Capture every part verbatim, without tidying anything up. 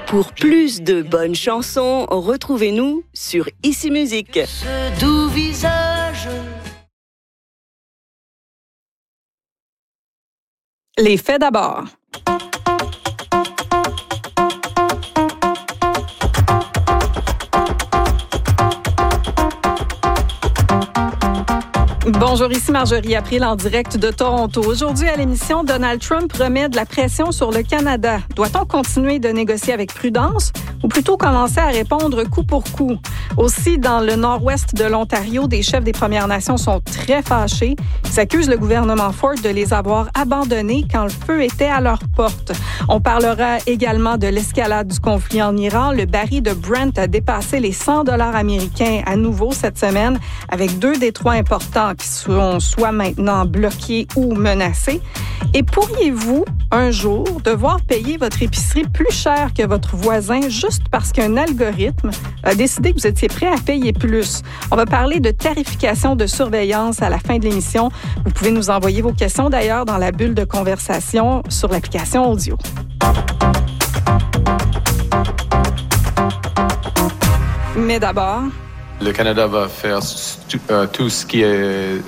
Pour plus de bonnes chansons, retrouvez-nous sur Ici Musique. Ce doux visage. Les faits d'abord. Bonjour, ici Marjorie April en direct de Toronto. Aujourd'hui à l'émission, Donald Trump remet de la pression sur le Canada. Doit-on continuer de négocier avec prudence ou plutôt commencer à répondre coup pour coup? Aussi, dans le nord-ouest de l'Ontario, des chefs des Premières Nations sont très fâchés. Ils accusent le gouvernement Ford de les avoir abandonnés quand le feu était à leur porte. On parlera également de l'escalade du conflit en Iran. Le baril de Brent a dépassé les cent dollars américains à nouveau cette semaine, avec deux détroits importants qui sont soit maintenant bloqués ou menacés. Et pourriez-vous, un jour, devoir payer votre épicerie plus cher que votre voisin juste parce qu'un algorithme a décidé que vous étiez prêt à payer plus? On va parler de tarification de surveillance à la fin de l'émission. Vous pouvez nous envoyer vos questions d'ailleurs dans la bulle de conversation sur l'application audio. Mais d'abord... Le Canada va faire euh, tout ce qui est,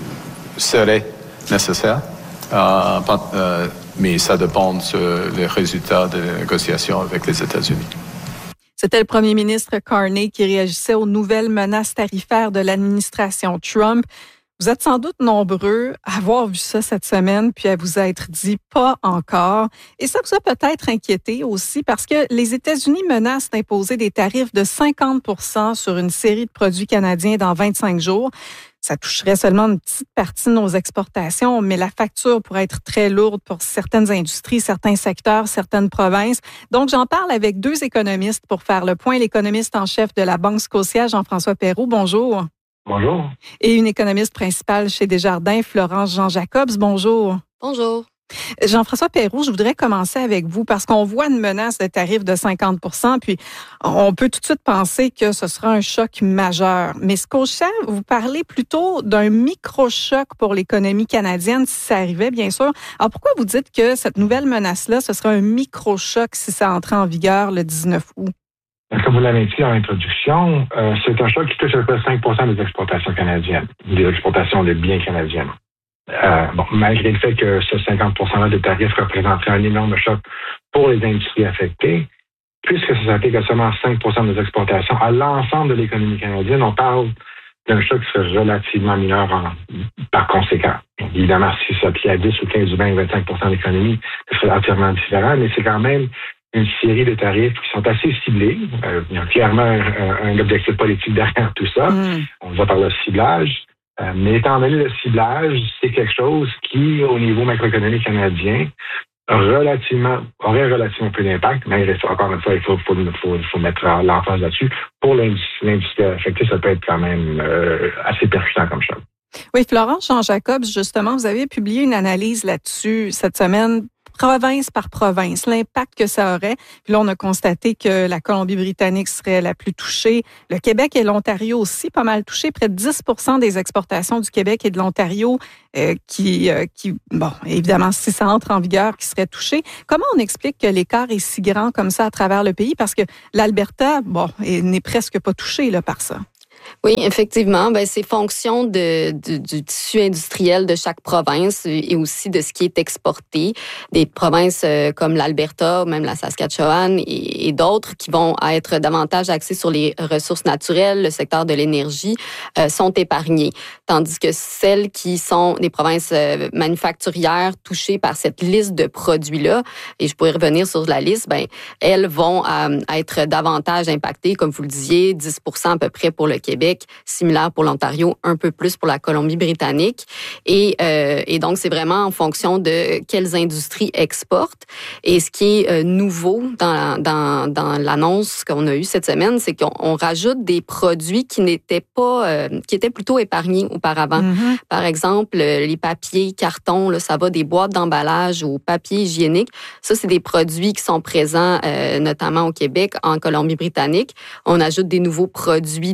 serait nécessaire, euh, euh, mais ça dépend sur les résultats des négociations avec les États-Unis. C'était le premier ministre Carney qui réagissait aux nouvelles menaces tarifaires de l'administration Trump. Vous êtes sans doute nombreux à avoir vu ça cette semaine, puis à vous être dit « pas encore ». Et ça vous a peut-être inquiété aussi parce que les États-Unis menacent d'imposer des tarifs de cinquante pour cent sur une série de produits canadiens dans vingt-cinq jours. Ça toucherait seulement une petite partie de nos exportations, mais la facture pourrait être très lourde pour certaines industries, certains secteurs, certaines provinces. Donc, j'en parle avec deux économistes pour faire le point. L'économiste en chef de la Banque Scotia, Jean-François Perrault, bonjour. Bonjour. Et une économiste principale chez Desjardins, Florence Jean-Jacobs, bonjour. Bonjour. Jean-François Perrault, je voudrais commencer avec vous parce qu'on voit une menace de tarif de cinquante pour cent, puis on peut tout de suite penser que ce sera un choc majeur. Mais Scotia, vous parlez plutôt d'un micro-choc pour l'économie canadienne si ça arrivait, bien sûr. Alors pourquoi vous dites que cette nouvelle menace-là, ce sera un micro-choc si ça entrait en vigueur le dix-neuf août? Comme vous l'avez dit en introduction, euh, c'est un choc qui touche à peu près cinq pour cent des exportations canadiennes, des exportations de biens canadiens. Euh, bon, malgré le fait que ce cinquante pour cent-là de tarifs représenterait un énorme choc pour les industries affectées, puisque ça s'applique à seulement cinq pour cent des exportations à l'ensemble de l'économie canadienne, on parle d'un choc qui serait relativement mineur en, par conséquent. Évidemment, si ça s'applique à dix ou quinze ou vingt ou vingt-cinq pour cent de l'économie, ce serait entièrement différent, mais c'est quand même une série de tarifs qui sont assez ciblés. Euh, il y a clairement un, un objectif politique derrière tout ça. Mmh. On va par le ciblage. Euh, mais étant donné le ciblage, c'est quelque chose qui, au niveau macroéconomique canadien, relativement, aurait relativement peu d'impact. Mais encore une fois, il faut, faut, faut, faut mettre l'emphase là-dessus. Pour l'industrie, l'industrie affectée, ça peut être quand même euh, assez percutant comme choc. Oui, Florence Jean-Jacobs, justement, vous avez publié une analyse là-dessus cette semaine, province par province, l'impact que ça aurait. Puis là, on a constaté que la Colombie-Britannique serait la plus touchée. Le Québec et l'Ontario aussi pas mal touchés. Près de dix pour cent des exportations du Québec et de l'Ontario euh, qui, euh, qui, bon, évidemment, si ça entre en vigueur, qui seraient touchés. Comment on explique que l'écart est si grand comme ça à travers le pays? Parce que l'Alberta, bon, n'est presque pas touché là, par ça. Oui, effectivement, ben c'est fonction de, de du tissu industriel de chaque province et aussi de ce qui est exporté. Des provinces comme l'Alberta, même la Saskatchewan et, et d'autres qui vont être davantage axées sur les ressources naturelles, le secteur de l'énergie, euh, sont épargnées. Tandis que celles qui sont des provinces euh, manufacturières touchées par cette liste de produits-là, et je pourrais revenir sur la liste, ben elles vont euh, être davantage impactées, comme vous le disiez, dix pour cent à peu près pour le Québec, similaire pour l'Ontario, un peu plus pour la Colombie-Britannique. Et, euh, et donc, c'est vraiment en fonction de quelles industries exportent. Et ce qui est euh, nouveau dans, dans, dans l'annonce qu'on a eue cette semaine, c'est qu'on on rajoute des produits qui n'étaient pas, euh, qui étaient plutôt épargnés auparavant. Mm-hmm. Par exemple, les papiers, cartons, là, ça va des boîtes d'emballage au papier hygiénique. Ça, c'est des produits qui sont présents euh, notamment au Québec, en Colombie-Britannique. On ajoute des nouveaux produits de bois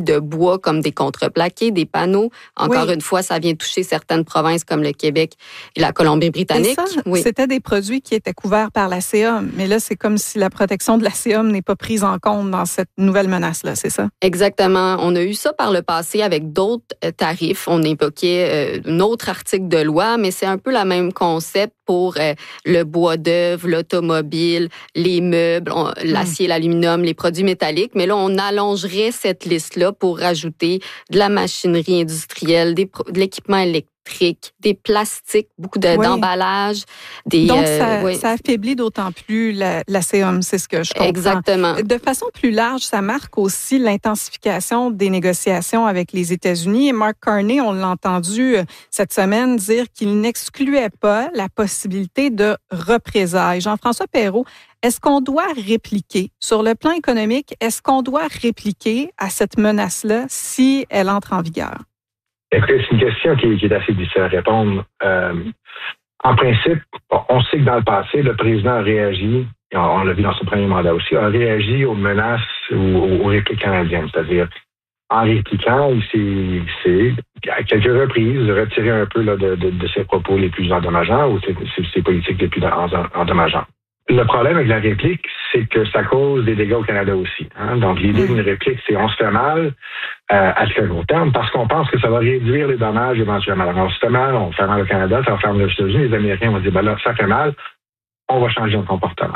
bois comme des contreplaqués, des panneaux. Encore oui. une fois, ça vient toucher certaines provinces comme le Québec et la Colombie-Britannique. Et ça, oui. c'était des produits qui étaient couverts par l'A C A, mais là, c'est comme si la protection de l'A C A n'est pas prise en compte dans cette nouvelle menace-là, c'est ça? Exactement. On a eu ça par le passé avec d'autres tarifs. On évoquait un autre article de loi, mais c'est un peu le même concept pour euh, le bois d'œuvre, l'automobile, les meubles, on, l'acier, mmh. l'aluminium, les produits métalliques. Mais là, on allongerait cette liste-là pour rajouter de la machinerie industrielle, des, de l'équipement électrique, des plastiques, beaucoup de, oui. d'emballages. Des, Donc, ça, euh, oui. ça affaiblit d'autant plus la, l'A C A, c'est ce que je comprends. Exactement. De façon plus large, ça marque aussi l'intensification des négociations avec les États-Unis. Et Mark Carney, on l'a entendu cette semaine dire qu'il n'excluait pas la possibilité de représailles. Jean-François Perrault, est-ce qu'on doit répliquer, sur le plan économique, est-ce qu'on doit répliquer à cette menace-là si elle entre en vigueur? Écoutez, c'est une question qui, qui est assez difficile à répondre. Euh, en principe, on sait que dans le passé, le président a réagi, on, on l'a vu dans son premier mandat aussi, a réagi aux menaces ou aux, aux répliques canadiennes. C'est-à-dire, en répliquant, il s'est, s'est à quelques reprises retiré un peu là, de, de, de ses propos les plus endommageants ou ses, ses politiques les plus endommageantes. Le problème avec la réplique, c'est que ça cause des dégâts au Canada aussi. Hein? Donc, l'idée d'une réplique, c'est on se fait mal euh, à très long terme parce qu'on pense que ça va réduire les dommages éventuellement. Alors, on se fait mal, on fait mal au Canada, ça va faire mal aux États-Unis, les Américains vont dire, ben là, ça fait mal, on va changer notre comportement.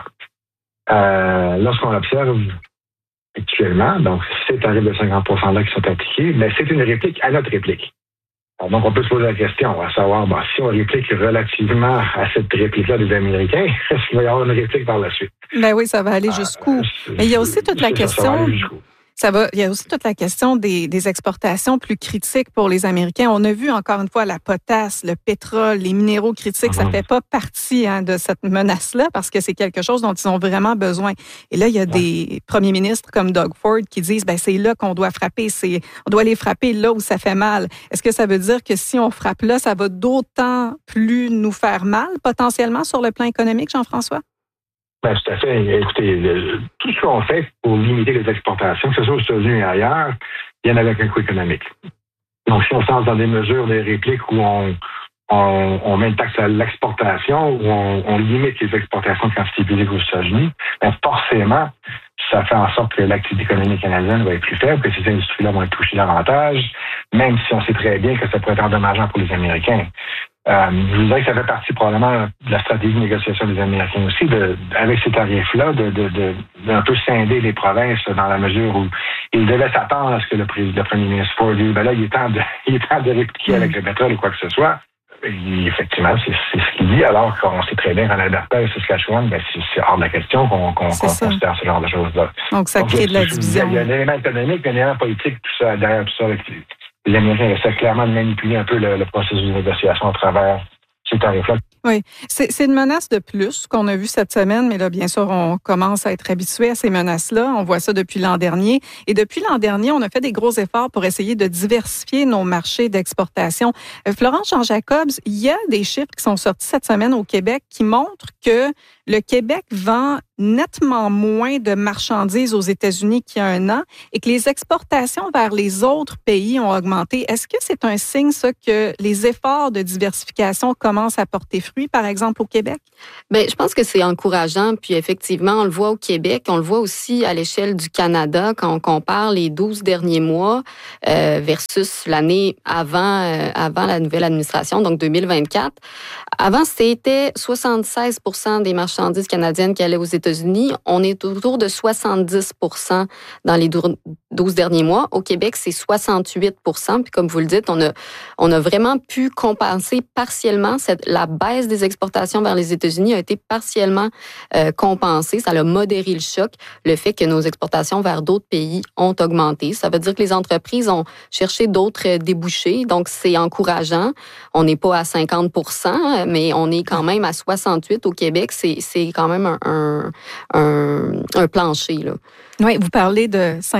Euh, lorsqu'on observe actuellement, donc, ces tarifs de cinquante pour cent là qui sont appliqués, mais c'est une réplique à notre réplique. Donc, on peut se poser la question, à savoir, bon, si on réplique relativement à cette réplique-là des Américains, est-ce qu'il va y avoir une réplique par la suite? Ben oui, ça va aller jusqu'où? Euh, Mais il y a aussi toute la question... Ça va, il y a aussi toute la question des, des exportations plus critiques pour les Américains. On a vu encore une fois la potasse, le pétrole, les minéraux critiques. Mm-hmm. Ça fait pas partie hein, de cette menace-là parce que c'est quelque chose dont ils ont vraiment besoin. Et là, il y a ouais. des premiers ministres comme Doug Ford qui disent ben c'est là qu'on doit frapper. C'est, on doit les frapper là où ça fait mal. Est-ce que ça veut dire que si on frappe là, ça va d'autant plus nous faire mal potentiellement sur le plan économique, Jean-François? Ben, tout à fait. Écoutez, le, tout ce qu'on fait pour limiter les exportations, que ce soit aux États-Unis et ailleurs, vient avec un coût économique. Donc, si on se lance dans des mesures, des répliques où on, on, on met une taxe à l'exportation, où on, on limite les exportations de quantité publique aux États-Unis, ben, forcément, ça fait en sorte que l'activité économique canadienne va être plus faible, que ces industries-là vont être touchées davantage, même si on sait très bien que ça pourrait être endommageant pour les Américains. Euh, je vous dirais que ça fait partie probablement de la stratégie de négociation des Américains aussi, de, avec ces tarifs-là, de, de, de, d'un peu scinder les provinces dans la mesure où ils devaient s'attendre à ce que le, président, le premier ministre Ford dise, ben là, il est temps de, il est temps de répliquer avec le pétrole ou quoi que ce soit. Et effectivement, c'est, c'est ce qu'il dit, alors qu'on sait très bien qu'en Alberta et Saskatchewan, ben, c'est, c'est hors de la question qu'on, qu'on, qu'on considère ce genre de choses-là. Donc, ça crée de la division. Il y a un élément économique, un élément politique, tout ça, derrière tout ça, avec les Américains essaient clairement de manipuler un peu le, le processus de négociation à travers ces tarifs-là. Oui, c'est, c'est une menace de plus qu'on a vue cette semaine, mais là, bien sûr, on commence à être habitué à ces menaces-là. On voit ça depuis l'an dernier. Et depuis l'an dernier, on a fait des gros efforts pour essayer de diversifier nos marchés d'exportation. Euh, Florence Jean-Jacobs, il y a des chiffres qui sont sortis cette semaine au Québec qui montrent que le Québec vend nettement moins de marchandises aux États-Unis qu'il y a un an et que les exportations vers les autres pays ont augmenté. Est-ce que c'est un signe, ça, que les efforts de diversification commencent à porter fruit, par exemple, au Québec? Bien, je pense que c'est encourageant. Puis effectivement, on le voit au Québec, on le voit aussi à l'échelle du Canada quand on compare les douze derniers mois euh, versus l'année avant, euh, avant la nouvelle administration, donc deux mille vingt-quatre. Avant, c'était soixante-seize pour cent des marchandises canadiennes qui allaient aux États-Unis. On est autour de soixante-dix pour cent dans les douze derniers mois. Au Québec, c'est soixante-huit pour cent. Puis comme vous le dites, on a, on a vraiment pu compenser partiellement cette, la baisse des exportations vers les États-Unis a été partiellement euh, compensée. Ça a modéré le choc, le fait que nos exportations vers d'autres pays ont augmenté. Ça veut dire que les entreprises ont cherché d'autres débouchés. Donc, c'est encourageant. On n'est pas à cinquante pour cent, mais on est quand même à soixante-huit au Québec. C'est, c'est quand même un, un, un, un plancher, là. Oui, vous parlez de cinquante pour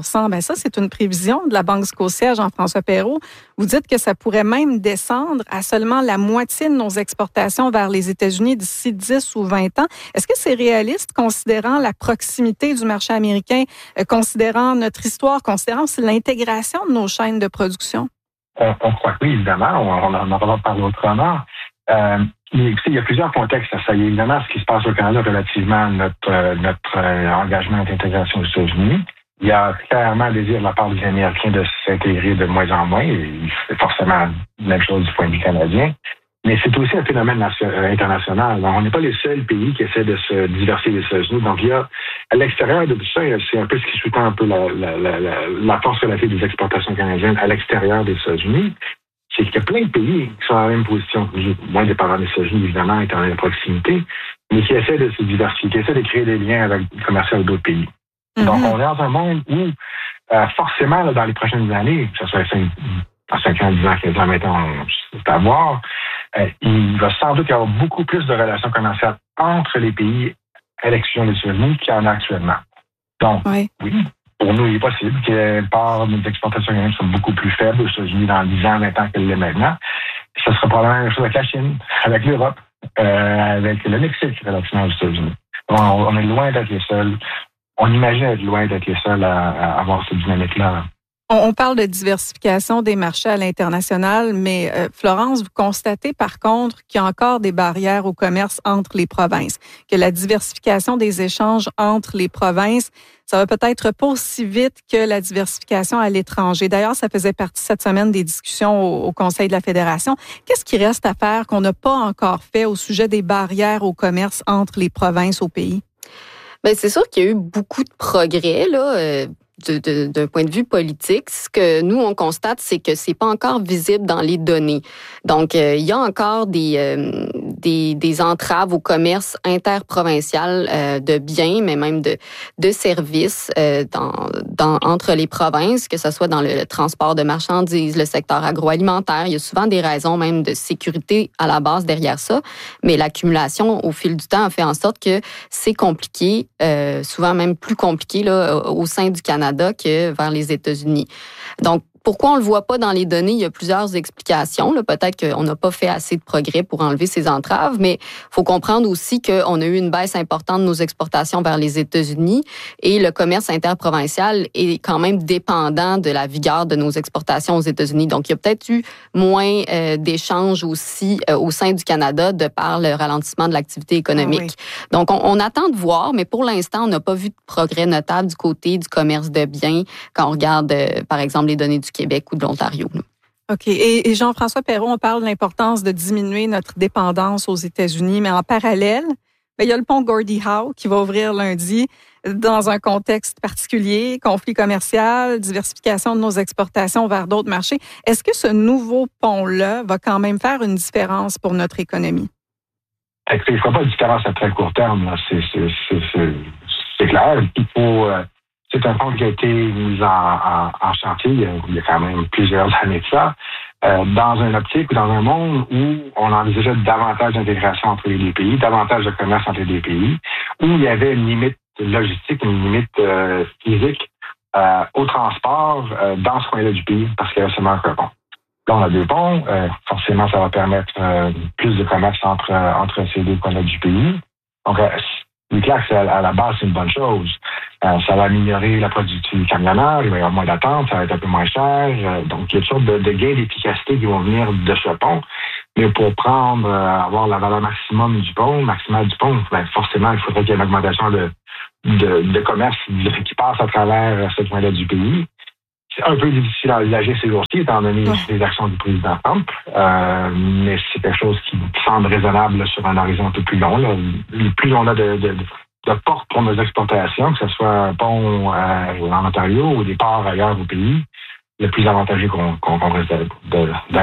pour cent. Ben ça, c'est une prévision de la Banque Scotia, Jean-François Perrault. Vous dites que ça pourrait même descendre à seulement la moitié de nos exportations vers les États-Unis d'ici dix ou vingt ans. Est-ce que c'est réaliste, considérant la proximité du marché américain, euh, considérant notre histoire, considérant aussi l'intégration de nos chaînes de production? On, on croit que oui, évidemment. On, on en aura parlé autrement. Euh, mais, il y a plusieurs contextes à ça. Il y a évidemment ce qui se passe au Canada relativement à notre, euh, notre euh, engagement d'intégration aux États-Unis. Il y a clairement un désir de la part des Américains de s'intégrer de moins en moins. Et c'est forcément la même chose du point de vue canadien. Mais c'est aussi un phénomène nation- international. Donc, on n'est pas les seuls pays qui essaient de se diversifier des États-Unis. Donc, il y a, à l'extérieur de tout ça, c'est un peu ce qui sous-tend un peu la, la, la, la, la force relative des exportations canadiennes à l'extérieur des États-Unis. C'est qu'il y a plein de pays qui sont dans la même position que nous, moins dépendants des États-Unis, évidemment, étant dans la proximité, mais qui essaient de se diversifier, qui essaient de créer des liens avec le commerce avec d'autres pays. Mm-hmm. Donc, on est dans un monde où, euh, forcément, là, dans les prochaines années, que ce soit dans cinq ans, dix ans, quinze ans, maintenant, c'est à voir, euh, il va sans doute y avoir beaucoup plus de relations commerciales entre les pays à l'exclusion des États-Unis qu'il y en a actuellement. Donc, oui, oui pour nous, il est possible que part de nos exportations canadiennes soient beaucoup plus faibles aux États-Unis dans dix ans, vingt ans qu'elles l'est maintenant. Ça sera probablement la même chose avec la Chine, avec l'Europe, euh, avec le Mexique relativement aux États-Unis. On, on est loin d'être les seuls. On imagine être loin d'être les seuls à, à avoir cette dynamique-là. On parle de diversification des marchés à l'international, mais euh, Florence, vous constatez par contre qu'il y a encore des barrières au commerce entre les provinces, que la diversification des échanges entre les provinces, ça va peut-être pas aussi vite que la diversification à l'étranger. D'ailleurs, ça faisait partie cette semaine des discussions au, au Conseil de la Fédération. Qu'est-ce qui reste à faire qu'on n'a pas encore fait au sujet des barrières au commerce entre les provinces au pays? Bien, c'est sûr qu'il y a eu beaucoup de progrès, là. Euh... De, de, d'un point de vue politique, ce que nous, on constate, c'est que c'est pas encore visible dans les données. Donc, euh, il y a encore des, euh, des, des entraves au commerce interprovincial euh, de biens, mais même de, de services euh, dans, dans, entre les provinces, que ce soit dans le, le transport de marchandises, le secteur agroalimentaire. Il y a souvent des raisons même de sécurité à la base derrière ça, mais l'accumulation au fil du temps a fait en sorte que c'est compliqué, euh, souvent même plus compliqué là, au sein du Canada que vers les États-Unis. Donc, pourquoi on ne le voit pas dans les données? Il y a plusieurs explications. Là. Peut-être qu'on n'a pas fait assez de progrès pour enlever ces entraves, mais il faut comprendre aussi qu'on a eu une baisse importante de nos exportations vers les États-Unis et le commerce interprovincial est quand même dépendant de la vigueur de nos exportations aux États-Unis. Donc, il y a peut-être eu moins euh, d'échanges aussi euh, au sein du Canada de par le ralentissement de l'activité économique. Ah oui. Donc, on, on attend de voir, mais pour l'instant, on n'a pas vu de progrès notable du côté du commerce de biens quand on regarde, euh, par exemple, les données du Québec ou de l'Ontario. OK. Et, et Jean-François Perrault, on parle de l'importance de diminuer notre dépendance aux États-Unis, mais en parallèle, bien, il y a le pont Gordie Howe qui va ouvrir lundi dans un contexte particulier, conflit commercial, diversification de nos exportations vers d'autres marchés. Est-ce que ce nouveau pont-là va quand même faire une différence pour notre économie? Il ne fera pas de différence à très court terme. Là. C'est, c'est, c'est, c'est, c'est clair. Il faut... Euh... C'est un pont qui a été mis en, en, en chantier il y, a, il y a quand même plusieurs années de ça, euh, dans une optique ou dans un monde où on envisageait davantage d'intégration entre les deux pays, davantage de commerce entre les deux pays, où il y avait une limite logistique, une limite euh, physique euh, au transport euh, dans ce coin-là du pays, parce qu'il y avait seulement un pont. Là, on a deux ponts. Euh, forcément, ça va permettre euh, plus de commerce entre, euh, entre ces deux coins-là du pays. Donc, euh, c'est clair que à la base, c'est une bonne chose. Euh, ça va améliorer la productivité du camionneur, il va y avoir moins d'attente, ça va être un peu moins cher. Euh, donc, il y a toutes sortes de, de gains d'efficacité qui vont venir de ce pont. Mais pour prendre, euh, avoir la valeur maximum du pont, maximale du pont, ben, forcément, il faudrait qu'il y ait une augmentation de, de, de commerce qui passe à travers ce point-là du pays. C'est un peu difficile à envisager ces jours-ci, étant donné ouais. les actions du président Trump, euh, mais c'est quelque chose qui semble raisonnable là, sur un horizon un peu plus long. Là. Plus on a de, de, de portes pour nos exportations, que ce soit un pont euh, en Ontario ou des ports ailleurs au pays, le plus avantageux qu'on, qu'on, qu'on risque d'être.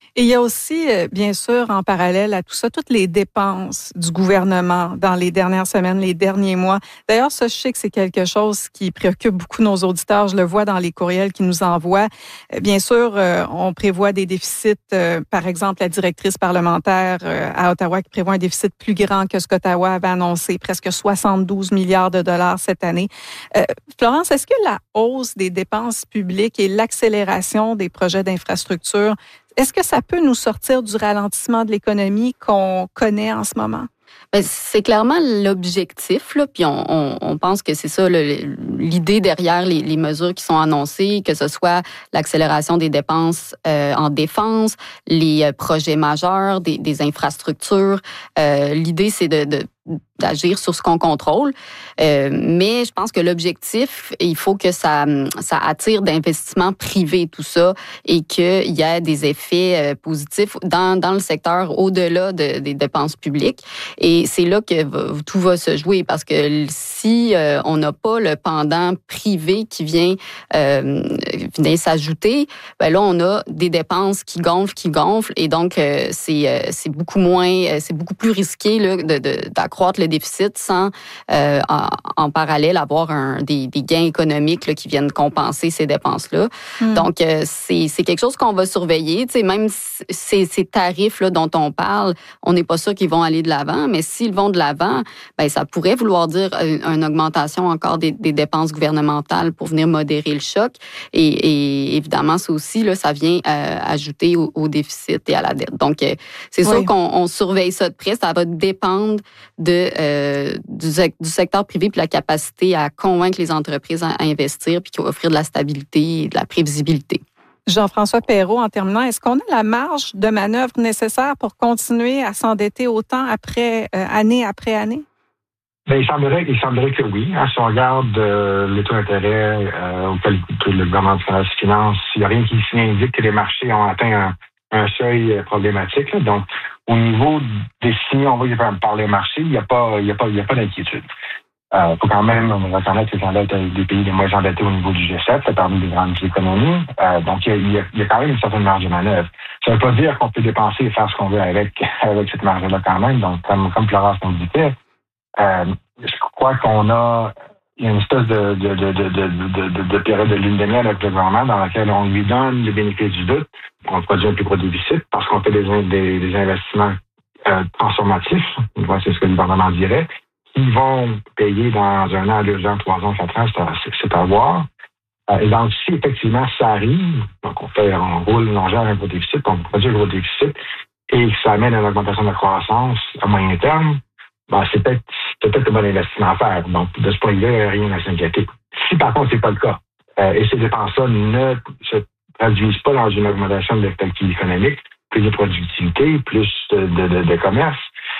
Et il y a aussi, bien sûr, en parallèle à tout ça, toutes les dépenses du gouvernement dans les dernières semaines, les derniers mois. D'ailleurs, ça, je sais que c'est quelque chose qui préoccupe beaucoup nos auditeurs. Je le vois dans les courriels qu'ils nous envoient. Bien sûr, on prévoit des déficits. Par exemple, la directrice parlementaire à Ottawa qui prévoit un déficit plus grand que ce qu'Ottawa avait annoncé, presque soixante-douze milliards de dollars cette année. Euh, Florence, est-ce que la hausse des dépenses publiques et l'accélération des projets d'infrastructure, est-ce que ça peut nous sortir du ralentissement de l'économie qu'on connaît en ce moment? Bien, c'est clairement l'objectif, là, puis on, on, on pense que c'est ça le, l'idée derrière les, les mesures qui sont annoncées, que ce soit l'accélération des dépenses euh, en défense, les euh, projets majeurs, des, des infrastructures. Euh, l'idée, c'est de, de d'agir sur ce qu'on contrôle. Euh, mais je pense que l'objectif, il faut que ça, ça attire d'investissements privés, tout ça, et qu'il y ait des effets positifs dans, dans le secteur au-delà de, des dépenses publiques. Et c'est là que va, tout va se jouer, parce que si euh, on n'a pas le pendant privé qui vient, euh, vient s'ajouter, ben là, on a des dépenses qui gonflent, qui gonflent, et donc euh, c'est, euh, c'est beaucoup moins, c'est beaucoup plus risqué là, de, de, d'accroître le déficit sans, euh, en, en parallèle, avoir un, des, des gains économiques là, qui viennent compenser ces dépenses-là. Mm. Donc, euh, c'est, c'est quelque chose qu'on va surveiller. Tu sais, même ces, ces tarifs-là dont on parle, on n'est pas sûr qu'ils vont aller de l'avant, mais s'ils vont de l'avant, ben, ça pourrait vouloir dire une, une augmentation encore des, des dépenses gouvernementales pour venir modérer le choc. Et, et évidemment, ça aussi, là, ça vient euh, ajouter au, au déficit et à la dette. Donc, euh, c'est oui. sûr qu'on on surveille ça de près. Ça va dépendre de Euh, du, du secteur privé puis la capacité à convaincre les entreprises à, à investir puis qui va offrir de la stabilité et de la prévisibilité. Jean-François Perrault, en terminant, est-ce qu'on a la marge de manœuvre nécessaire pour continuer à s'endetter autant après euh, année après année? Bien, il semblerait, il semblerait que oui. Hein, si on regarde euh, les taux d'intérêt euh, auquel le gouvernement du Canada se finance, il n'y a rien qui indique que les marchés ont atteint un, un seuil problématique. Là. Donc, au niveau des signaux envoyés par les marchés, il n'y a pas, il y a pas, il y a pas d'inquiétude. Il euh, faut quand même reconnaître que le Canada est des pays les moins endettés au niveau du G sept, c'est parmi les grandes économies. Euh, donc, il y, a, il y a quand même une certaine marge de manœuvre. Ça ne veut pas dire qu'on peut dépenser et faire ce qu'on veut avec, avec cette marge-là quand même. Donc, comme, comme Florence nous disait, euh, je crois qu'on a il y a une espèce de, de, de, de, de, de, de, de période de lune de miel avec le gouvernement dans laquelle on lui donne le bénéfice du doute. On produit un plus gros déficit parce qu'on fait des, des, des investissements euh, transformatifs, c'est ce que le gouvernement dirait, qui vont payer dans un an, deux ans, trois ans, quatre ans, c'est, c'est à voir. Euh, et donc, si effectivement ça arrive, donc on fait, on roule, on gère un gros déficit, on produit un gros déficit, et que ça amène à une augmentation de la croissance à moyen terme, ben, c'est peut-être, c'est peut-être un bon investissement à faire. Donc, de ce point de vue, rien à s'inquiéter. Si par contre, c'est pas le cas, euh, et ces dépenses-là ne se traduisent pas dans une augmentation de l'activité économique, plus de productivité, plus de, de, de, de commerce,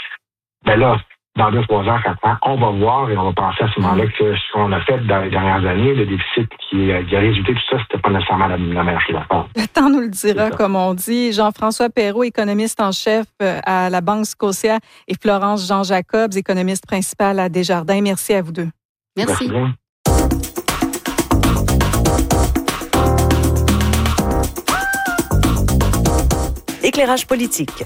ben là, dans deux, trois ans, quatre ans, on va voir et on va penser à ce moment-là que ce qu'on a fait dans les dernières années, le déficit qui, qui a résulté de tout ça, c'était pas nécessairement la, la meilleure chose à faire. Le temps nous le dira, comme on dit. Jean-François Perrault, économiste en chef à la Banque Scotia, et Florence Jean-Jacobs, économiste principale à Desjardins. Merci à vous deux. Merci. Merci. Éclairage politique.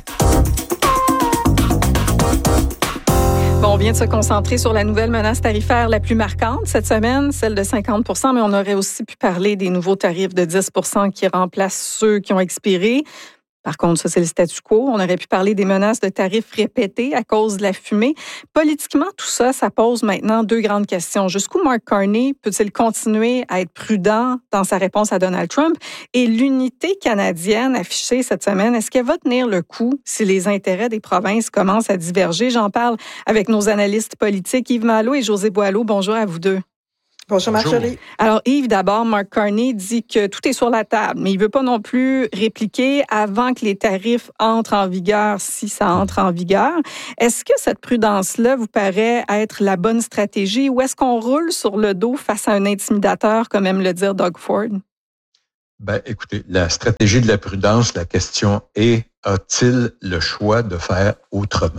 Bon, on vient de se concentrer sur la nouvelle menace tarifaire la plus marquante cette semaine, celle de cinquante pour cent, mais on aurait aussi pu parler des nouveaux tarifs de dix pour cent qui remplacent ceux qui ont expiré. Par contre, ça, c'est le statu quo. On aurait pu parler des menaces de tarifs répétés à cause de la fumée. Politiquement, tout ça, ça pose maintenant deux grandes questions. Jusqu'où Mark Carney peut-il continuer à être prudent dans sa réponse à Donald Trump? Et l'unité canadienne affichée cette semaine, est-ce qu'elle va tenir le coup si les intérêts des provinces commencent à diverger? J'en parle avec nos analystes politiques, Yves Malo et José Boileau. Bonjour à vous deux. Bonjour, Marjorie. Alors, Yves, d'abord, Mark Carney dit que tout est sur la table, mais il ne veut pas non plus répliquer avant que les tarifs entrent en vigueur, si ça entre en vigueur. Est-ce que cette prudence-là vous paraît être la bonne stratégie ou est-ce qu'on roule sur le dos face à un intimidateur, comme aime le dire Doug Ford? Ben, écoutez, la stratégie de la prudence, la question est, a-t-il le choix de faire autrement?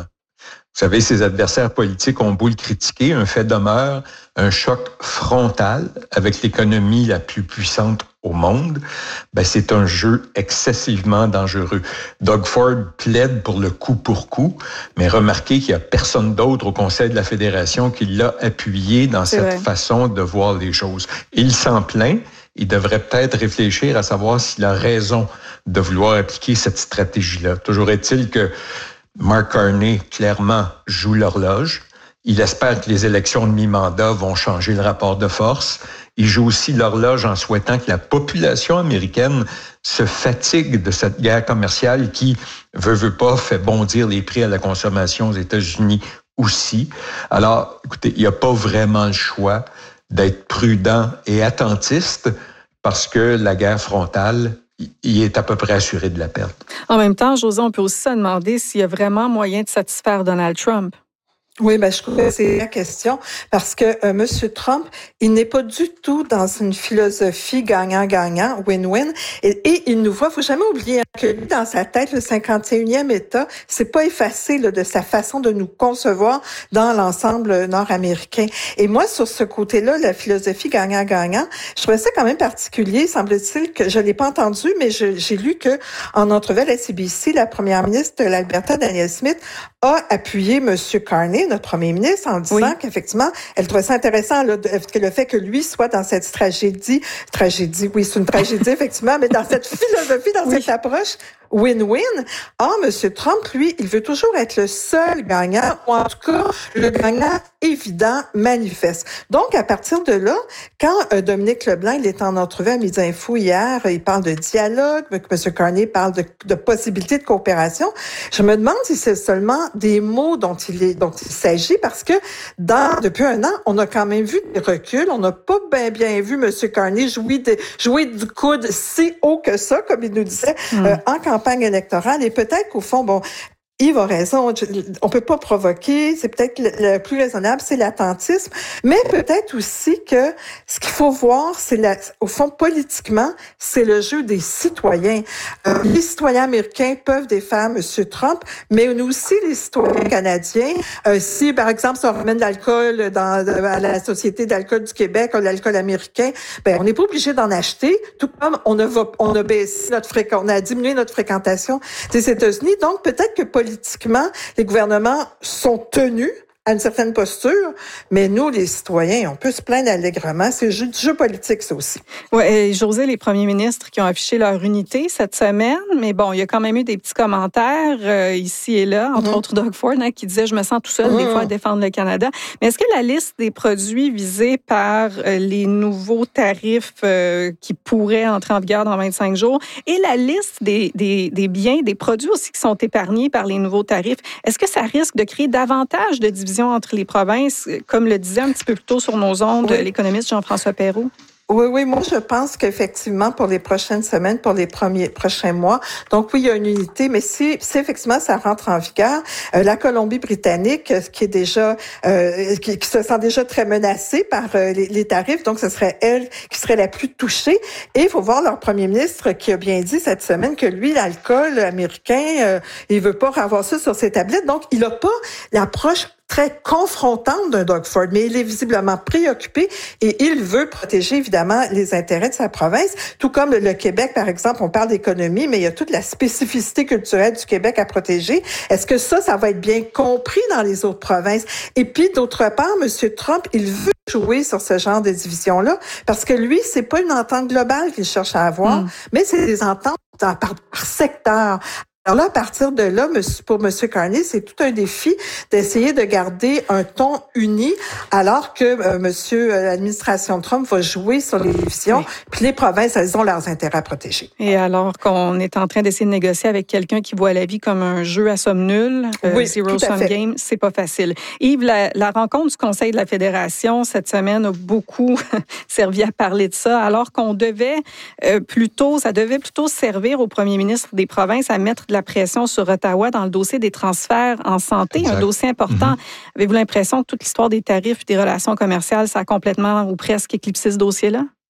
Vous savez, ses adversaires politiques ont beau le critiquer, un fait demeure, un choc frontal avec l'économie la plus puissante au monde, ben c'est un jeu excessivement dangereux. Doug Ford plaide pour le coup pour coup, mais remarquez qu'il n'y a personne d'autre au Conseil de la Fédération qui l'a appuyé dans c'est cette vrai. façon de voir les choses. Il s'en plaint. Il devrait peut-être réfléchir à savoir s'il a raison de vouloir appliquer cette stratégie-là. Toujours est-il que Mark Carney, clairement, joue l'horloge. Il espère que les élections de mi-mandat vont changer le rapport de force. Il joue aussi l'horloge en souhaitant que la population américaine se fatigue de cette guerre commerciale qui, veut, veut pas, fait bondir les prix à la consommation aux États-Unis aussi. Alors, écoutez, il n'y a pas vraiment le choix d'être prudent et attentiste parce que la guerre frontale, il est à peu près assuré de la perte. En même temps, José, on peut aussi se demander s'il y a vraiment moyen de satisfaire Donald Trump. Oui, ben je trouve que c'est la question parce que euh, M. Trump, il n'est pas du tout dans une philosophie gagnant-gagnant, win-win, et, et il nous voit. Faut jamais oublier hein, que lui, dans sa tête, le cinquante et unième État, c'est pas effacé là, de sa façon de nous concevoir dans l'ensemble nord-américain. Et moi, sur ce côté-là, la philosophie gagnant-gagnant, je trouvais ça quand même particulier. Semble-t-il que je l'ai pas entendu, mais je, j'ai lu que en entrevue à la C B C, la première ministre de l'Alberta, Danielle Smith, a appuyé M. Carney, notre premier ministre, en disant oui. qu'effectivement, elle trouvait ça intéressant là, de, que le fait que lui soit dans cette tragédie, tragédie, oui, c'est une tragédie, effectivement, mais dans cette philosophie, dans oui. cette approche win-win. Or, M. Trump, lui, il veut toujours être le seul gagnant, ou en tout cas, le gagnant évident, manifeste. Donc, à partir de là, quand euh, Dominique Leblanc, il est en entrevue à Midi Info hier, il parle de dialogue, M. Carney parle de, de possibilités de coopération, je me demande si c'est seulement des mots dont il est, dont il s'agit, parce que dans, depuis un an, on a quand même vu des reculs, on n'a pas bien, bien vu M. Carney jouer, de, jouer du coude si haut que ça, comme il nous disait, mmh. euh, en campagne électorale, et peut-être qu'au fond, bon, Yves a raison, on peut pas provoquer, c'est peut-être le, le plus raisonnable, c'est l'attentisme, mais peut-être aussi que ce qu'il faut voir, c'est la, au fond, politiquement, c'est le jeu des citoyens. Euh, les citoyens américains peuvent défaire M. Trump, mais nous aussi les citoyens canadiens. Euh, si, par exemple, si on ramène l'alcool dans, à la Société d'alcool du Québec, l'alcool américain, ben on n'est pas obligé d'en acheter, tout comme on a, on a baissé notre fréquent, on a diminué notre fréquentation des États-Unis. Donc, peut-être que politiquement, les gouvernements sont tenus à une certaine posture, mais nous, les citoyens, on peut se plaindre allègrement. C'est du jeu politique, ça aussi. Oui, et José, les premiers ministres qui ont affiché leur unité cette semaine, mais bon, il y a quand même eu des petits commentaires euh, ici et là, entre mm-hmm. autres Doug Ford, hein, qui disait « Je me sens tout seul, mm-hmm. des fois, à défendre le Canada ». Mais est-ce que la liste des produits visés par euh, les nouveaux tarifs euh, qui pourraient entrer en vigueur dans vingt-cinq jours et la liste des, des, des biens, des produits aussi qui sont épargnés par les nouveaux tarifs, est-ce que ça risque de créer davantage de divisions entre les provinces, comme le disait un petit peu plus tôt sur nos ondes oui. l'économiste Jean-François Perrault? Oui, oui, moi je pense qu'effectivement pour les prochaines semaines, pour les premiers prochains mois, donc oui, il y a une unité, mais si, si effectivement ça rentre en vigueur, euh, la Colombie-Britannique, qui est déjà, euh, qui, qui se sent déjà très menacée par euh, les, les tarifs, donc ce serait elle qui serait la plus touchée. Et il faut voir leur premier ministre qui a bien dit cette semaine que lui, l'alcool américain, euh, il veut pas avoir ça sur ses tablettes, donc il a pas l'approche très confrontante d'un Doug Ford, mais il est visiblement préoccupé et il veut protéger évidemment les intérêts de sa province, tout comme le Québec, par exemple, on parle d'économie, mais il y a toute la spécificité culturelle du Québec à protéger. Est-ce que ça, ça va être bien compris dans les autres provinces? Et puis, d'autre part, M. Trump, il veut jouer sur ce genre de division-là, parce que lui, c'est pas une entente globale qu'il cherche à avoir, mm. mais c'est des ententes par, par secteur. Alors là, à partir de là, pour M. Carney, c'est tout un défi d'essayer de garder un ton uni, alors que euh, monsieur l'administration Trump va jouer sur les divisions, oui. puis les provinces, elles ont leurs intérêts à protéger. Et alors qu'on est en train d'essayer de négocier avec quelqu'un qui voit la vie comme un jeu à somme nulle, euh, oui, zero sum game, c'est pas facile. Yves, la, la rencontre du Conseil de la Fédération cette semaine a beaucoup servi à parler de ça, alors qu'on devait euh, plutôt, ça devait plutôt servir au premier ministre des provinces à mettre de la pression sur Ottawa dans le dossier des transferts en santé, exact. Un dossier important. Mm-hmm. Avez-vous l'impression que toute l'histoire des tarifs et des relations commerciales, ça a complètement ou presque éclipsé ce dossier-là?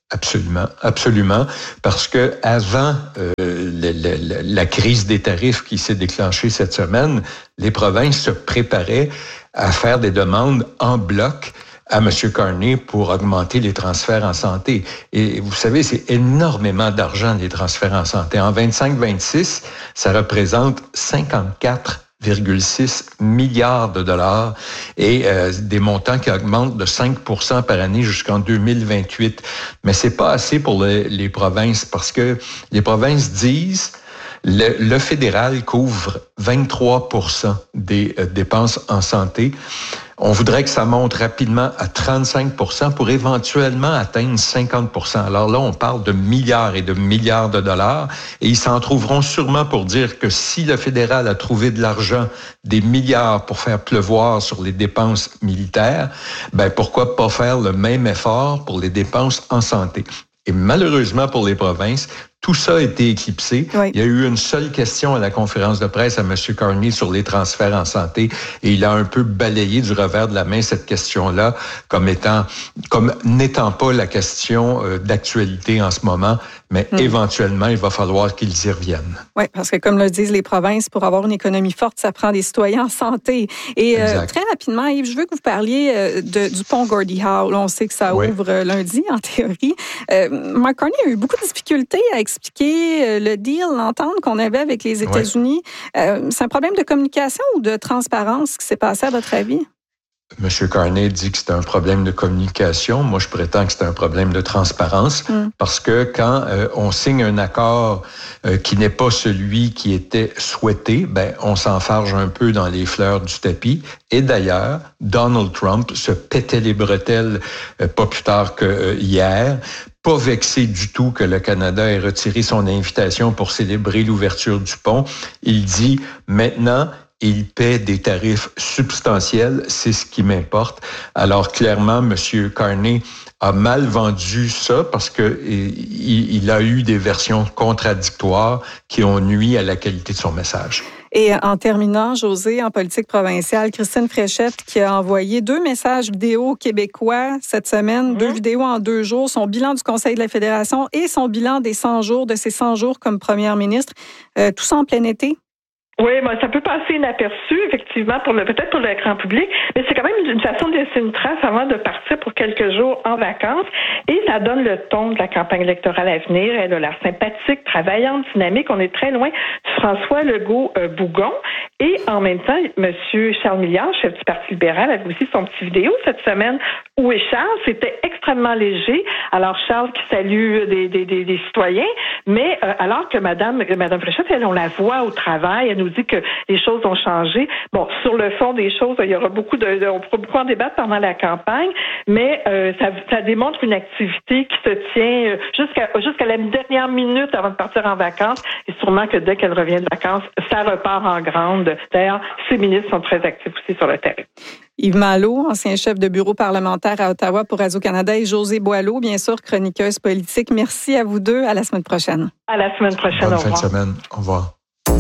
Absolument, absolument, parce que avant euh, le, le, la crise des tarifs qui s'est déclenchée cette semaine, les provinces se préparaient à faire des demandes en bloc à M. Carney pour augmenter les transferts en santé. Et vous savez, c'est énormément d'argent, les transferts en santé. En vingt-cinq vingt-six, ça représente cinquante-quatre virgule six milliards de dollars et euh, des montants qui augmentent de cinq pour cent par année jusqu'en deux mille vingt-huit. Mais c'est pas assez pour le, les provinces parce que les provinces disent le, le fédéral couvre vingt-trois pour cent des euh, dépenses en santé. On voudrait que ça monte rapidement à trente-cinq pour cent pour éventuellement atteindre cinquante pour cent. Alors là, on parle de milliards et de milliards de dollars et ils s'en trouveront sûrement pour dire que si le fédéral a trouvé de l'argent, des milliards pour faire pleuvoir sur les dépenses militaires, ben pourquoi pas faire le même effort pour les dépenses en santé? Et malheureusement pour les provinces, tout ça a été éclipsé. Oui. Il y a eu une seule question à la conférence de presse à M. Carney sur les transferts en santé et il a un peu balayé du revers de la main cette question-là comme étant, comme n'étant pas la question euh, d'actualité en ce moment, mais mmh. éventuellement, il va falloir qu'ils y reviennent. Oui, parce que comme le disent les provinces, pour avoir une économie forte, ça prend des citoyens en santé. Et euh, très rapidement, Yves, je veux que vous parliez euh, de, du pont Gordie Howe. Là, on sait que ça oui. ouvre lundi, en théorie. Euh, Mark Carney a eu beaucoup de difficultés à expliquer le deal, l'entente qu'on avait avec les États-Unis. Ouais. Euh, c'est un problème de communication ou de transparence qui s'est passé, à votre avis? M. Carney dit que c'est un problème de communication. Moi, je prétends que c'est un problème de transparence mm. parce que quand euh, on signe un accord euh, qui n'est pas celui qui était souhaité, ben on s'enfarge un peu dans les fleurs du tapis. Et d'ailleurs, Donald Trump se pétait les bretelles euh, pas plus tard que euh, hier. Pas vexé du tout que le Canada ait retiré son invitation pour célébrer l'ouverture du pont. Il dit maintenant, il paie des tarifs substantiels, c'est ce qui m'importe. Alors clairement, M. Carney a mal vendu ça parce que il, il a eu des versions contradictoires qui ont nui à la qualité de son message. Et en terminant, José, en politique provinciale, Christine Fréchette qui a envoyé deux messages vidéo québécois cette semaine, mmh. deux vidéos en deux jours, son bilan du Conseil de la Fédération et son bilan des cent jours, de ses cent jours comme première ministre. Euh, tout ça en plein été? Oui, ben, ça peut passer inaperçu, effectivement, pour le peut-être pour le grand public, mais c'est quand même une façon de laisser une trace avant de partir pour quelques jours en vacances. Et ça donne le ton de la campagne électorale à venir. Elle a l'air sympathique, travaillante, dynamique. On est très loin du François Legault-Bougon. Et en même temps, M. Charles Milliard, chef du Parti libéral, avait aussi son petit vidéo cette semaine. Où est Charles? C'était extrêmement léger. Alors, Charles qui salue des, des, des, des citoyens, mais euh, alors que Mme, Mme Fréchette, elle, on la voit au travail, elle nous dit que les choses ont changé. Bon, sur le fond des choses, il y aura beaucoup de, de on pourra beaucoup en débattre pendant la campagne, mais euh, ça, ça démontre une activité qui se tient jusqu'à jusqu'à la dernière minute avant de partir en vacances. Et sûrement que dès qu'elle revient de vacances, ça repart en grande. D'ailleurs, ces ministres sont très actifs aussi sur le terrain. Yves Malo, ancien chef de bureau parlementaire à Ottawa pour Radio-Canada, et Josée Boileau, bien sûr, chroniqueuse politique. Merci à vous deux. À la semaine prochaine. À la semaine prochaine. Bonne au fin revoir. de semaine. Au revoir.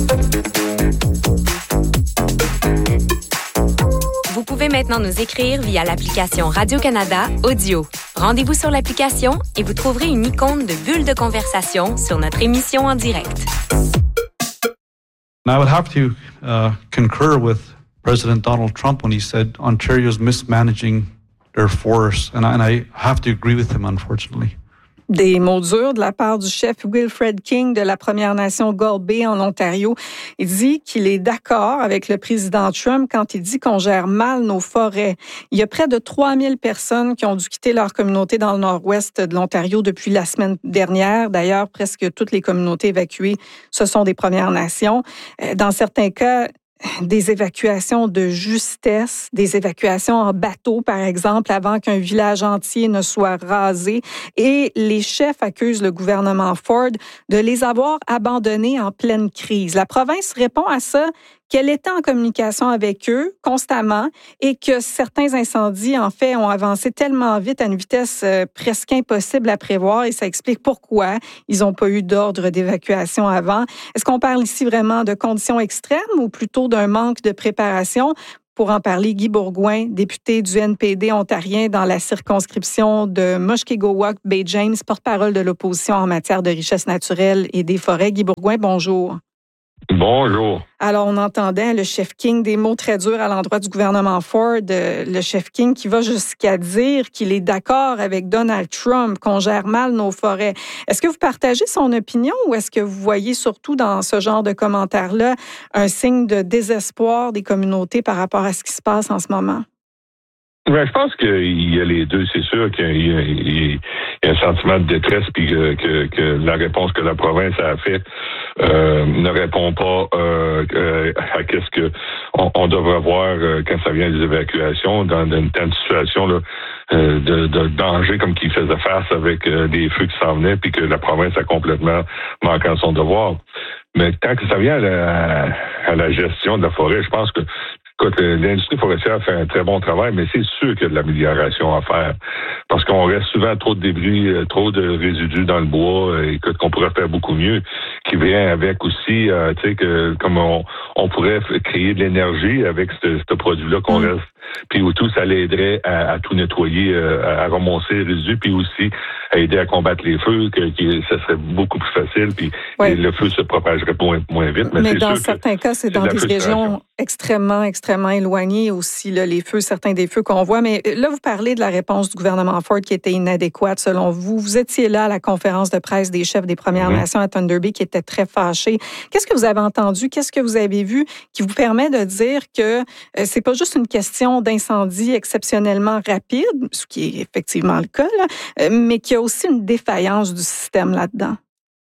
Vous pouvez maintenant nous écrire via l'application Radio-Canada Audio. Rendez-vous sur l'application et vous trouverez une icône de bulle de conversation sur notre émission en direct. I would have to uh, concur with President Donald Trump when he said Ontario's mismanaging their forests, and I, and I have to agree with him, unfortunately. Des mots durs de la part du chef Wilfred King de la Première Nation Gull Bay en Ontario. Il dit qu'il est d'accord avec le président Trump quand il dit qu'on gère mal nos forêts. Il y a près de trois mille personnes qui ont dû quitter leur communauté dans le nord-ouest de l'Ontario depuis la semaine dernière. D'ailleurs, presque toutes les communautés évacuées, ce sont des Premières Nations. Dans certains cas, des évacuations de justesse, des évacuations en bateau, par exemple, avant qu'un village entier ne soit rasé. Et les chefs accusent le gouvernement Ford de les avoir abandonnés en pleine crise. La province répond à ça qu'elle était en communication avec eux constamment et que certains incendies, en fait, ont avancé tellement vite à une vitesse euh, presque impossible à prévoir et ça explique pourquoi ils n'ont pas eu d'ordre d'évacuation avant. Est-ce qu'on parle ici vraiment de conditions extrêmes ou plutôt d'un manque de préparation? pour en parler. Guy Bourgouin, député du N P D ontarien dans la circonscription de Mushkegowuk-Bay James, porte-parole de l'opposition en matière de richesse naturelle et des forêts. Guy Bourgouin, bonjour. Bonjour. Alors, on entendait le chef King des mots très durs à l'endroit du gouvernement Ford, le chef King qui va jusqu'à dire qu'il est d'accord avec Donald Trump, qu'on gère mal nos forêts. Est-ce que vous partagez son opinion ou est-ce que vous voyez surtout dans ce genre de commentaires-là un signe de désespoir des communautés par rapport à ce qui se passe en ce moment? Ben, je pense qu'il y a les deux. C'est sûr qu'il y a, il y a un sentiment de détresse, puis que, que, que la réponse que la province a faite euh, ne répond pas euh, euh, à qu'est-ce que on, on devrait voir euh, quand ça vient des évacuations dans une telle situation là, euh, de, de danger comme qu'il faisait face avec euh, des feux qui s'en venaient, puis que la province a complètement manqué à son devoir. Mais tant que ça vient à la, à la gestion de la forêt, je pense que Écoute, l'industrie forestière fait un très bon travail, mais c'est sûr qu'il y a de l'amélioration à faire. Parce qu'on reste souvent trop de débris, trop de résidus dans le bois, écoute, qu'on pourrait faire beaucoup mieux, qui vient avec aussi, euh, tu sais, que comme on, on pourrait créer de l'énergie avec ce, ce produit-là qu'on reste. Puis au tout, ça l'aiderait à, à tout nettoyer, à, à remonter les résidus, puis aussi à aider à combattre les feux, que, que ça serait beaucoup plus facile, puis ouais. le feu se propagerait moins, moins vite. Mais, mais dans certains cas, c'est dans des régions extrêmement, extrêmement éloignées aussi, là, les feux, certains des feux qu'on voit. Mais là, vous parlez de la réponse du gouvernement Ford qui était inadéquate selon vous. Vous étiez là à la conférence de presse des chefs des Premières mmh. Nations à Thunder Bay qui étaient très fâchés. Qu'est-ce que vous avez entendu? Qu'est-ce que vous avez vu qui vous permet de dire que euh, c'est pas juste une question d'incendie exceptionnellement rapide, ce qui est effectivement le cas, là, euh, mais qu'il y a aussi une défaillance du système là-dedans?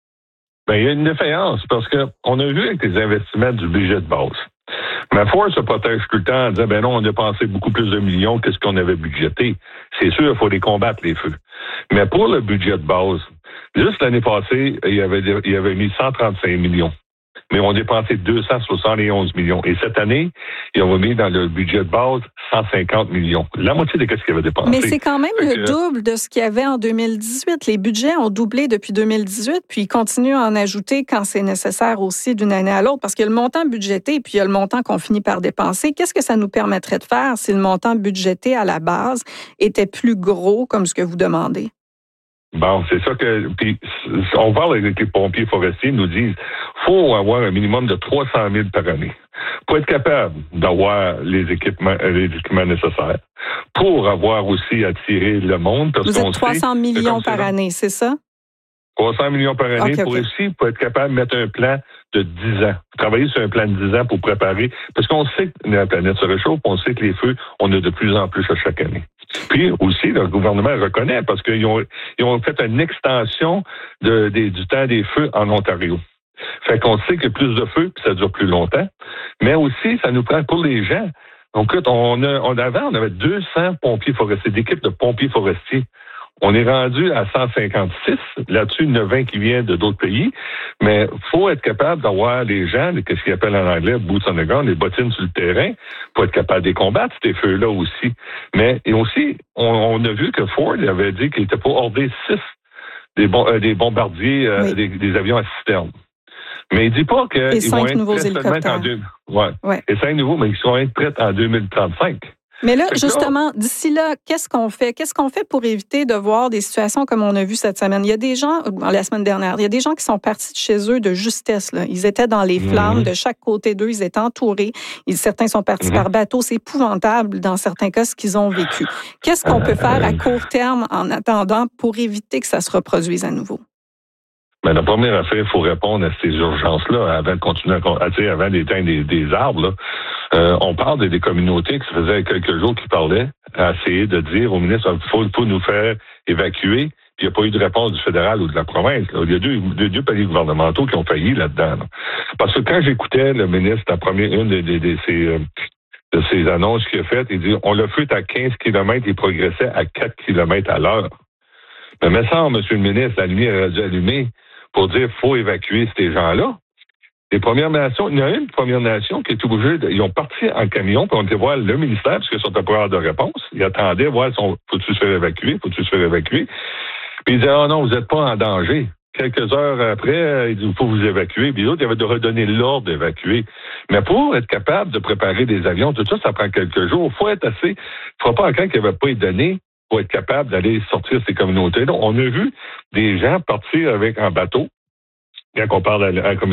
Bien, il y a une défaillance parce qu'on a vu avec les investissements du budget de base. Mais Ford se protège tout le temps en disant, ben non, on a dépensé beaucoup plus de millions que ce qu'on avait budgété. C'est sûr, il faut les combattre, les feux. Mais pour le budget de base, juste l'année passée, il y avait, il y avait mis cent trente-cinq millions. Mais on a dépensé deux cent soixante et onze millions. Et cette année, ils ont mis dans le budget de base cent cinquante millions. La moitié de ce qu'ils avaient dépensé. Mais c'est quand même le que... double de ce qu'il y avait en deux mille dix-huit. Les budgets ont doublé depuis deux mille dix-huit, puis ils continuent à en ajouter quand c'est nécessaire aussi d'une année à l'autre, parce qu'il y a le montant budgété, puis il y a le montant qu'on finit par dépenser. Qu'est-ce que ça nous permettrait de faire si le montant budgété à la base était plus gros, comme ce que vous demandez? Bon, c'est ça que... Puis, on parle avec les pompiers forestiers, ils nous disent faut avoir un minimum de trois cent mille par année pour être capable d'avoir les équipements, les équipements nécessaires, pour avoir aussi attiré le monde. Parce Vous qu'on êtes trois cents sait, millions par année, c'est ça? trois cents millions par année okay, pour okay. aussi pour être capable de mettre un plan de dix ans. Travailler sur un plan de dix ans pour préparer, parce qu'on sait que la planète se réchauffe, on sait que les feux, on a de plus en plus à chaque année. Puis aussi, le gouvernement reconnaît, parce qu'ils ont, ils ont fait une extension de, de, du temps des feux en Ontario. Fait qu'on sait qu'il y a plus de feux, puis ça dure plus longtemps. Mais aussi, ça nous prend pour les gens. Donc, on a, on avait, on avait deux cents pompiers forestiers, d'équipes de pompiers forestiers. On est rendu à cent cinquante-six. Là-dessus, il y en a vingt qui viennent de d'autres pays. Mais il faut être capable d'avoir les gens, ce qu'ils appellent en anglais boots on the ground, les bottines sur le terrain, pour être capable de les combattre, ces feux-là aussi. Mais et aussi, on, on a vu que Ford avait dit qu'il était pour order six des, bon, euh, des bombardiers, euh, oui. des, des avions à cisterne. Mais il dit pas qu'ils vont être prêts seulement en deux... ouais. Ouais. Et cinq nouveaux, mais ils vont être prêts en deux mille trente-cinq. Mais là, justement, d'ici là, qu'est-ce qu'on fait? Qu'est-ce qu'on fait pour éviter de voir des situations comme on a vu cette semaine? Il y a des gens, la semaine dernière, il y a des gens qui sont partis de chez eux de justesse, là. Ils étaient dans les flammes, mmh. de chaque côté d'eux, ils étaient entourés. Ils, certains sont partis mmh. par bateau. C'est épouvantable, dans certains cas, ce qu'ils ont vécu. Qu'est-ce qu'on peut faire à court terme en attendant pour éviter que ça se reproduise à nouveau? Mais la première affaire, il faut répondre à ces urgences-là avant de continuer à, à tu sais, avant d'éteindre des, des arbres. Là. Euh, on parle des, des communautés qui se faisaient quelques jours qui parlaient à essayer de dire au ministre il faut, faut nous faire évacuer. Puis il n'y a pas eu de réponse du fédéral ou de la province. Là. Il y a deux, deux, deux paliers gouvernementaux qui ont failli là-dedans. Là. Parce que quand j'écoutais le ministre, la première, une de, de, de, ces, euh, de ces annonces qu'il a faites, il dit on l'a fait à quinze kilomètres, il progressait à quatre kilomètres à l'heure. Mais me semble, monsieur le ministre, la lumière a dû allumer pour dire qu'il faut évacuer ces gens-là. Les Premières Nations, il y en a une Première Nation qui est obligée, de, ils ont parti en camion, puis on était voir le ministère, parce qu'ils sont à pouvoir de réponse. Ils attendaient voir, son, faut-tu se faire évacuer, faut-tu se faire évacuer. Puis ils disaient, ah oh non, vous n'êtes pas en danger. Quelques heures après, il dit, il faut vous évacuer. Puis l'autre, il avait de redonner l'ordre d'évacuer. Mais pour être capable de préparer des avions, tout ça, ça prend quelques jours. Il faut être assez... Il ne faut pas un camp qui n'avait pas été donné pour être capable d'aller sortir ces communautés. Donc, on a vu des gens partir avec un bateau. Quand on parle à la communauté,